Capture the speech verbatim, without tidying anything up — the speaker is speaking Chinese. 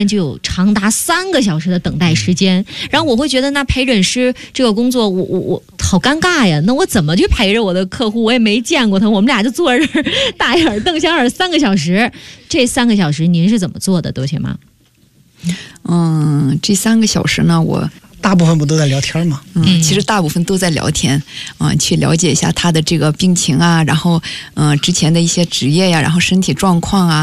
就有长达三个小时的等待时间，然后我会觉得那陪诊师这个工作我我我好尴尬呀，那我怎么去陪着我的客户，我也没见过他，我们俩就坐这儿大眼瞪小眼三个小时，这三个小时您是怎么做的，多姐妈？ 嗯，这三个小时呢，我大部分不都在聊天吗？ 嗯，其实大部分都在聊天，啊、呃，去了解一下他的这个病情啊，然后，嗯、呃，之前的一些职业呀，然后身体状况啊。